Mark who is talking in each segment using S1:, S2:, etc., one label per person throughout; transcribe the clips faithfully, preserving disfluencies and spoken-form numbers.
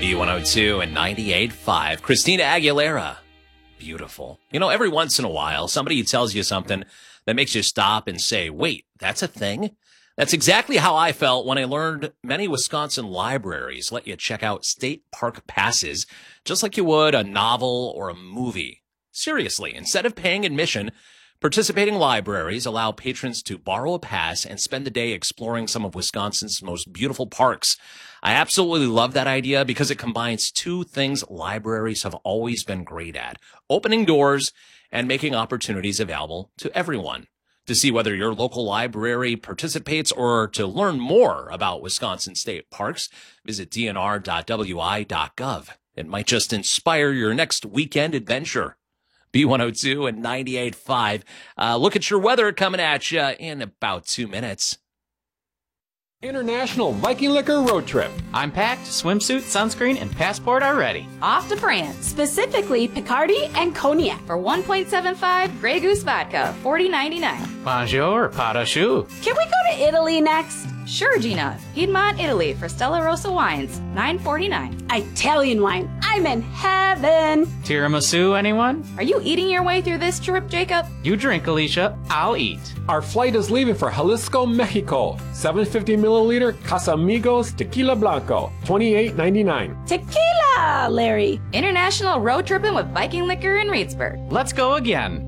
S1: B one oh two and ninety-eight point five. Christina Aguilera. Beautiful. You know, every once in a while, somebody tells you something that makes you stop and say, wait, that's a thing? That's exactly how I felt when I learned many Wisconsin libraries let you check out state park passes just like you would a novel or a movie. Seriously, instead of paying admission, participating libraries allow patrons to borrow a pass and spend the day exploring some of Wisconsin's most beautiful parks. I absolutely love that idea because it combines two things libraries have always been great at: opening doors and making opportunities available to everyone. To see whether your local library participates or to learn more about Wisconsin state parks, visit d n r dot w i dot gov. It might just inspire your next weekend adventure. B one oh two and ninety-eight point five. Uh, look at your weather coming at you in about two minutes.
S2: International Viking Liquor Road Trip.
S3: I'm packed, swimsuit, sunscreen, and passport are ready.
S4: Off to France, specifically Picardy and Cognac for one point seven five Grey Goose Vodka, forty ninety-nine.
S3: Bonjour, pas de choux.
S4: Can we go to Italy next? Sure, Gina. Piedmont, Italy for Stella Rosa wines, nine forty-nine. Italian wine. I'm in heaven.
S3: Tiramisu, anyone?
S4: Are you eating your way through this trip, Jacob?
S3: You drink, Alicia. I'll eat.
S2: Our flight is leaving for Jalisco, Mexico. seven fifty milliliter Casamigos Tequila Blanco, twenty-eight ninety-nine.
S4: Tequila, Larry. International road tripping with Viking Liquor in Reedsburg.
S3: Let's go again.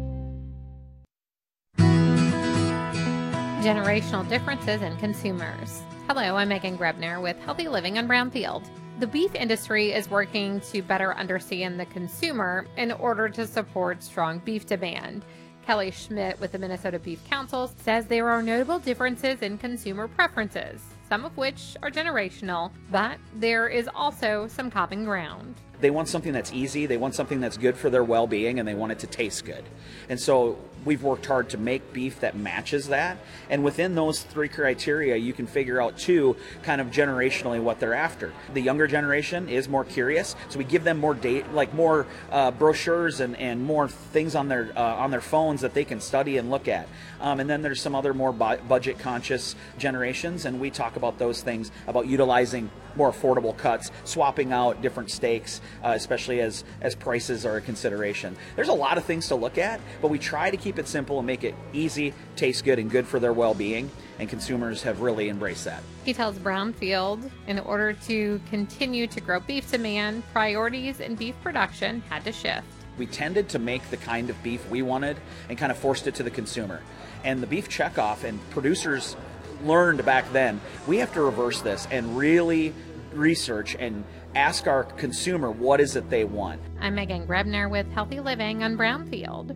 S5: Generational differences in consumers. Hello, I'm Megan Grebner with Healthy Living on Brownfield. The beef industry is working to better understand the consumer in order to support strong beef demand. Kelly Schmidt with the Minnesota Beef Council says there are notable differences in consumer preferences, some of which are generational, but there is also some common ground.
S6: They want something that's easy, they want something that's good for their well-being, and they want it to taste good. And so we've worked hard to make beef that matches that. And within those three criteria, you can figure out too, kind of generationally what they're after. The younger generation is more curious, so we give them more date, like more uh, brochures and, and more things on their uh, on their phones that they can study and look at. Um, and then there's some other more bu- budget-conscious generations, and we talk about those things, about utilizing more affordable cuts, swapping out different steaks, uh, especially as, as prices are a consideration. There's a lot of things to look at, but we try to keep it simple and make it easy, taste good, and good for their well-being, and consumers have really embraced that.
S5: He tells Brownfield, in order to continue to grow beef demand, priorities in beef production had to shift.
S6: We tended to make the kind of beef we wanted and kind of forced it to the consumer. And the beef checkoff, and producers learned back then, we have to reverse this and really research and ask our consumer what is it they want.
S5: I'm Megan Grebner with Healthy Living on Brownfield.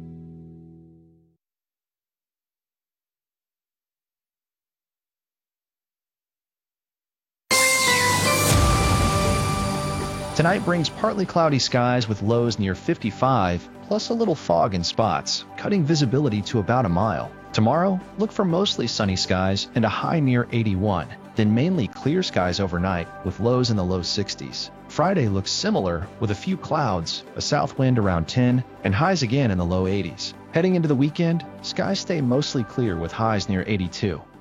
S7: Tonight brings partly cloudy skies with lows near fifty-five, plus a little fog in spots, cutting visibility to about a mile. Tomorrow, look for mostly sunny skies and a high near eighty-one, then mainly clear skies overnight with lows in the low sixties. Friday looks similar with a few clouds, a south wind around ten, and highs again in the low eighties. Heading into the weekend, skies stay mostly clear with highs near eighty-two.